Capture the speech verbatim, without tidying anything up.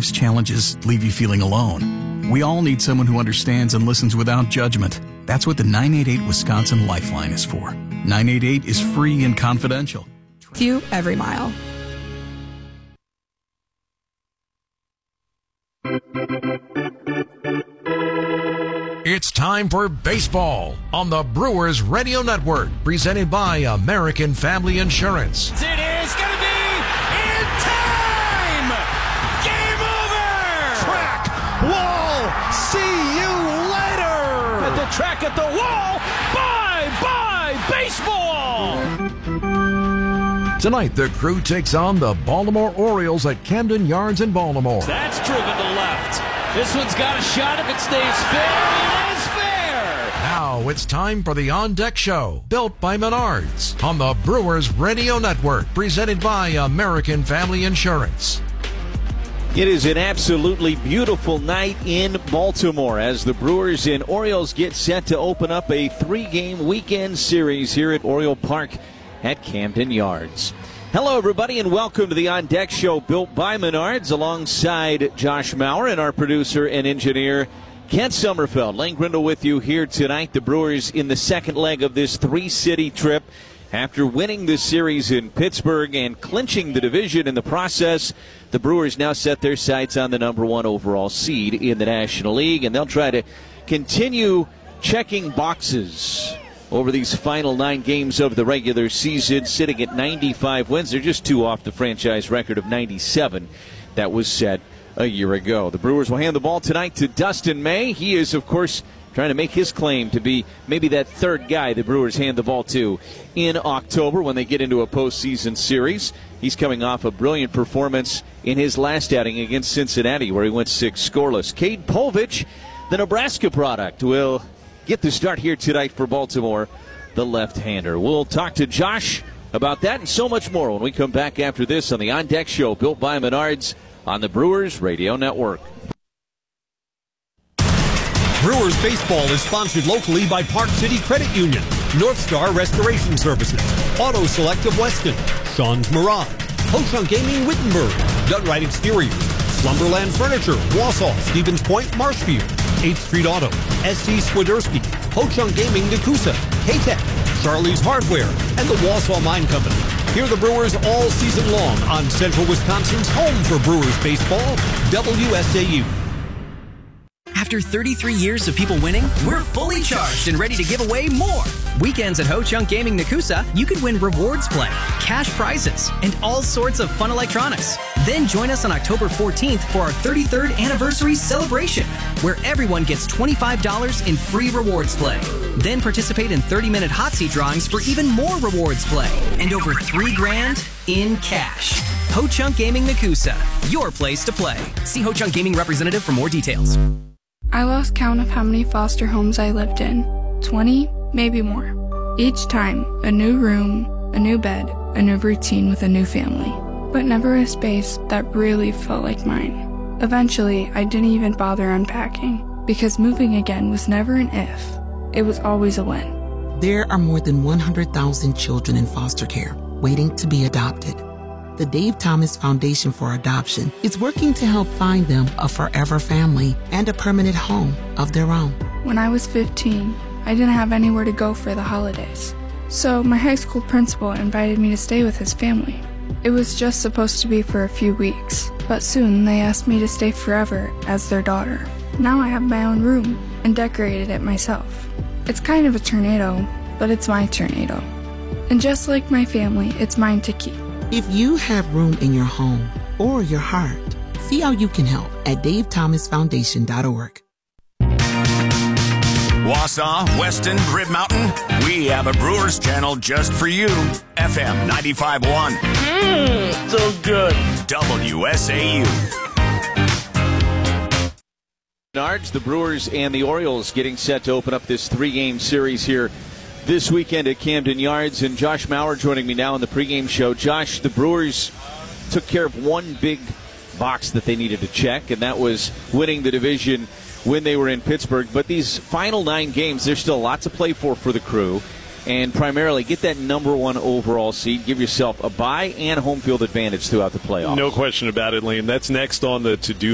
life's challenges leave you feeling alone, we all need someone who understands and listens without judgment. That's what the nine eight eight Wisconsin Lifeline is for. nine eight eight is free and confidential. With you every mile. It's time for baseball on the Brewers Radio Network, presented by American Family Insurance. It is going to be in time! Game over! Track, wall, see you later! At the track, at the wall, bye-bye baseball! Tonight, the Crew takes on the Baltimore Orioles at Camden Yards in Baltimore. That's driven to left. This one's got a shot if it stays fair. It is fair! Now it's time for the On Deck Show, built by Menards, on the Brewers Radio Network, presented by American Family Insurance. It is an absolutely beautiful night in Baltimore as the Brewers and Orioles get set to open up a three-game weekend series here at Oriole Park at Camden Yards. Hello, everybody, and welcome to the On Deck Show, built by Menards, alongside Josh Maurer and our producer and engineer, Kent Sommerfeld. Lane Grindle with you here tonight. The Brewers in the second leg of this three-city trip. After winning the series in Pittsburgh and clinching the division in the process, the Brewers now set their sights on the number one overall seed in the National League, and they'll try to continue checking boxes over these final nine games of the regular season, sitting at ninety-five wins. They're just two off the franchise record of ninety-seven that was set a year ago. The Brewers will hand the ball tonight to Dustin May. He is, of course, trying to make his claim to be maybe that third guy the Brewers hand the ball to in October when they get into a postseason series. He's coming off a brilliant performance in his last outing against Cincinnati, where he went six scoreless. Cade Povich, the Nebraska product, will get the start here tonight for Baltimore, the left-hander. We'll talk to Josh about that and so much more when we come back after this on the On Deck Show, built by Menards on the Brewers Radio Network. Brewers baseball is sponsored locally by Park City Credit Union, North Star Restoration Services, Auto Select of Weston, Sean's Mirage, Ho-Chunk Gaming Wittenberg, Dunright Exteriors, Slumberland Furniture, Wausau, Stevens Point, Marshfield, eighth Street Auto, S C Swiderski, Ho-Chunk Gaming Nakusa, K-Tech, Charlie's Hardware, and the Wausau Mine Company. Hear the Brewers all season long on Central Wisconsin's home for Brewers baseball, W S A U. After thirty-three years of people winning, we're fully charged and ready to give away more. Weekends at Ho-Chunk Gaming Nakusa, you could win rewards play, cash prizes, and all sorts of fun electronics. Then join us on October fourteenth for our thirty-third anniversary celebration, where everyone gets twenty-five dollars in free rewards play. Then participate in thirty-minute hot seat drawings for even more rewards play, and over three grand in cash. Ho-Chunk Gaming Nakusa, your place to play. See Ho-Chunk Gaming representative for more details. I lost count of how many foster homes I lived in. twenty, maybe more. Each time, a new room, a new bed, a new routine with a new family. But never a space that really felt like mine. Eventually, I didn't even bother unpacking, because moving again was never an if. It was always a when. There are more than one hundred thousand children in foster care waiting to be adopted. The Dave Thomas Foundation for Adoption is working to help find them a forever family and a permanent home of their own. When I was fifteen, I didn't have anywhere to go for the holidays. So my high school principal invited me to stay with his family. It was just supposed to be for a few weeks, but soon they asked me to stay forever as their daughter. Now I have my own room and decorated it myself. It's kind of a tornado, but it's my tornado. And just like my family, it's mine to keep. If you have room in your home or your heart, see how you can help at dave thomas foundation dot org. Wausau, Weston, Rib Mountain, we have a Brewers channel just for you. F M ninety-five point one. Mmm, so good. W S A U. Menards, the Brewers and the Orioles getting set to open up this three-game series here this weekend at Camden Yards. And Josh Maurer joining me now on the pregame show. Josh, the Brewers took care of one big box that they needed to check, and that was winning the division when they were in Pittsburgh. But these final nine games, there's still a lot to play for for the Crew. And primarily, get that number one overall seed. Give yourself a bye and home field advantage throughout the playoffs. No question about it, Lane. That's next on the to-do